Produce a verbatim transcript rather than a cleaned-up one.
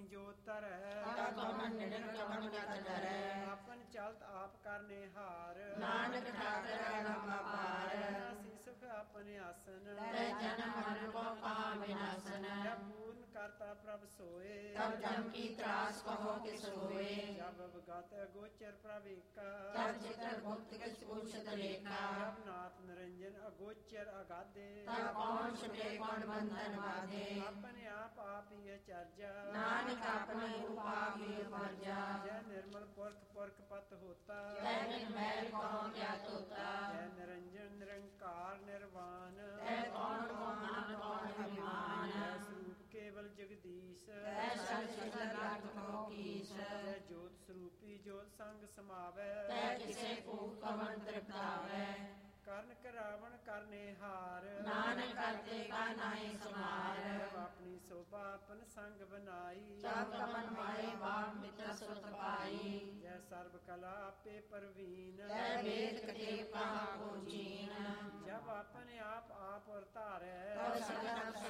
जोत तरह तब कमन निडर कमन कत डरै आपन चलत आप करने हार नानक ठाकर लंबा पार विनाशी सुख अपने आसन तै जन्म मरण को कहा विनाशन जब पूर्ण करता प्रभ सोए तब जम की त्रास कहो कि सोए जब अवगत अगोचर प्रभ एका तब चित्र भुक्त किस पूछत लेखा जब नाथ निरंजन अगोचर अगाधे तब कौन छुटे कौन बंधन बाधे अपने आप आप ही चर्जा नानक अपने रूप ही भरजा जय निर्मल पुरख पुरख पत होता तै निर्मैल कहो क्या तोता जय निरंजन निरंकार निर्वाण तै कौन कौन कौन अभिमान जय स्वरूप केवल जगदीश तै सब चितर अर्थ कहो कीस जय जोत स्वरूपी जोत संग समावै तै किसे फूक कवन तृप्तावै ਕਰਨ ਕਰਾਵਣ ਕਰਨੇ ਹਾਰ नानक करते का नाहि समार जब अपनी शोभा अपन संग बनाई जब कमन मारे बाप मित्र सुत पाई जय सर्व कला आपे परवीन तै वेद कटे कहा को जीन जब अपने आप आप और तारै तब सगल